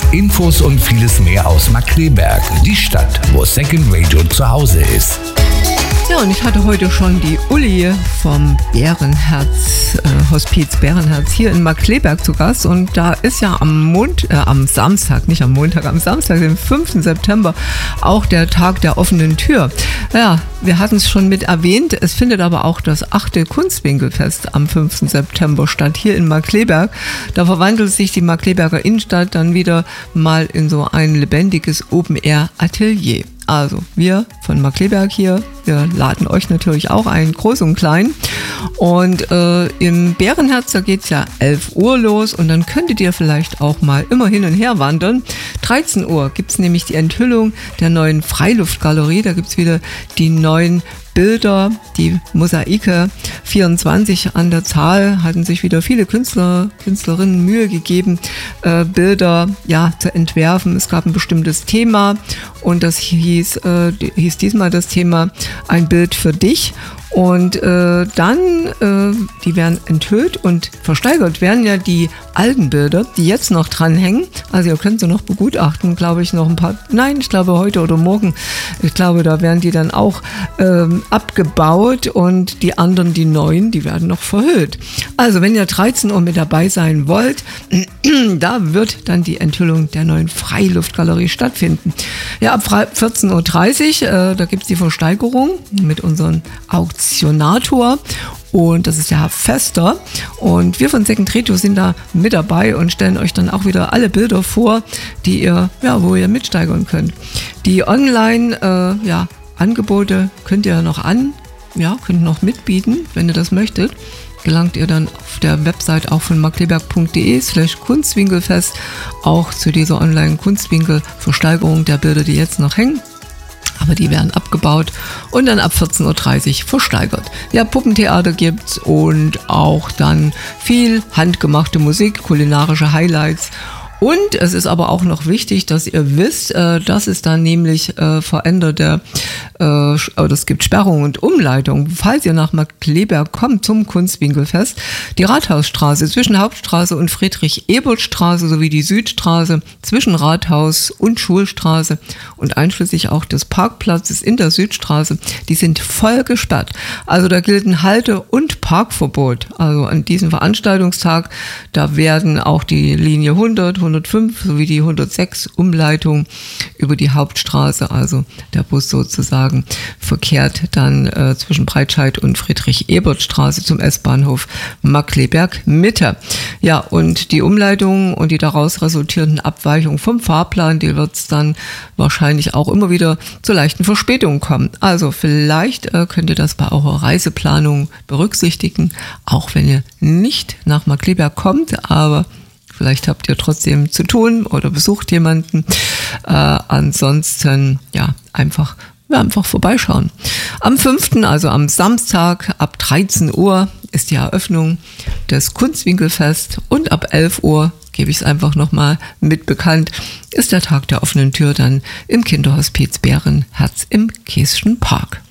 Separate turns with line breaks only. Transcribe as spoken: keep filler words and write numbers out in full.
Infos und vieles mehr aus Markkleeberg, die Stadt, wo Second Radio zu Hause ist.
Ja, und ich hatte heute schon die Uli vom Bärenherz, äh, Hospiz Bärenherz hier in Markkleeberg zu Gast. Und da ist ja am, Mond, äh, am Samstag, nicht am Montag, am Samstag, den fünften September, auch der Tag der offenen Tür. Ja, wir hatten es schon mit erwähnt. Es findet aber auch das achte Kunstwinkelfest am fünften September statt, hier in Markkleeberg. Da verwandelt sich die Markkleeberger Innenstadt dann wieder mal in so ein lebendiges Open-Air-Atelier. Also wir von Markkleeberg hier, wir laden euch natürlich auch ein, groß und klein. Und äh, im Bärenherz, da geht es ja elf Uhr los und dann könntet ihr vielleicht auch mal immer hin und her wandern. dreizehn Uhr gibt es nämlich die Enthüllung der neuen Freiluftgalerie, da gibt es wieder die neuen Bilder, die Mosaike, vierundzwanzig an der Zahl, hatten sich wieder viele Künstler, Künstlerinnen Mühe gegeben, äh, Bilder ja, zu entwerfen. Es gab ein bestimmtes Thema und das hieß, äh, hieß diesmal das Thema Ein Bild für dich. Und äh, dann, äh, die werden enthüllt und versteigert werden ja die alten Bilder, die jetzt noch dranhängen. Also ihr könnt sie noch begutachten, glaube ich, noch ein paar, nein, ich glaube heute oder morgen, ich glaube, da werden die dann auch ähm, abgebaut und die anderen, die neuen, die werden noch verhüllt. Also wenn ihr dreizehn Uhr mit dabei sein wollt, da wird dann die Enthüllung der neuen Freiluftgalerie stattfinden. Ja, ab vierzehn Uhr dreißig, äh, da gibt es die Versteigerung mit unseren Auktionator und das ist der Herr Fester und wir von Second Radio sind da mit dabei und stellen euch dann auch wieder alle Bilder vor, die ihr, ja, wo ihr mitsteigern könnt. Die Online, äh, ja, Angebote könnt ihr noch an, ja, könnt noch mitbieten, wenn ihr das möchtet. Gelangt ihr dann auf der Website auch von markkleeberg punkt de slash Kunstwinkelfest auch zu dieser Online-Kunstwinkel-Versteigerung der Bilder, die jetzt noch hängen. Aber die werden abgebaut und dann ab vierzehn Uhr dreißig versteigert. Ja, Puppentheater gibt's und auch dann viel handgemachte Musik, kulinarische Highlights. Und es ist aber auch noch wichtig, dass ihr wisst, äh, dass es dann nämlich äh, veränderte, äh, oder es gibt Sperrungen und Umleitungen. Falls ihr nach Markkleeberg kommt zum Kunstwinkelfest, die Rathausstraße zwischen Hauptstraße und Friedrich-Ebert-Straße sowie die Südstraße zwischen Rathaus und Schulstraße und einschließlich auch des Parkplatzes in der Südstraße, die sind voll gesperrt. Also da gilt ein Halte- und Parkverbot. Also an diesem Veranstaltungstag, da werden auch die Linie hundert, hundertfünf sowie die hundertsechs Umleitung über die Hauptstraße, also der Bus sozusagen, verkehrt dann äh, zwischen Breitscheid und Friedrich-Ebert-Straße zum S-Bahnhof Markkleeberg Mitte. Ja, und die Umleitung und die daraus resultierenden Abweichungen vom Fahrplan, die wird es dann wahrscheinlich auch immer wieder zu leichten Verspätungen kommen. Also vielleicht äh, könnt ihr das bei eurer Reiseplanung berücksichtigen, auch wenn ihr nicht nach Markkleeberg kommt, aber vielleicht habt ihr trotzdem zu tun oder besucht jemanden. Äh, ansonsten, ja, einfach, ja, einfach vorbeischauen. Am fünften, also am Samstag ab dreizehn Uhr ist die Eröffnung des Kunstwinkelfest und ab elf Uhr, gebe ich es einfach nochmal mit bekannt, ist der Tag der offenen Tür dann im Kinderhospiz Bärenherz im Keesschen Park.